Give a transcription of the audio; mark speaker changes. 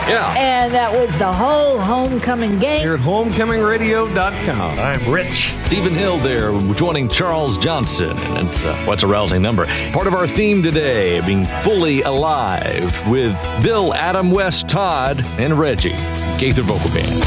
Speaker 1: Yeah.
Speaker 2: And that was the whole homecoming game.
Speaker 3: Here at homecomingradio.com. I'm Rich.
Speaker 1: Stephen Hill there joining Charles Johnson. And what's a rousing number? Part of our theme today, being fully alive with Bill, Adam, West, Todd, and Reggie. Gaither Vocal Band.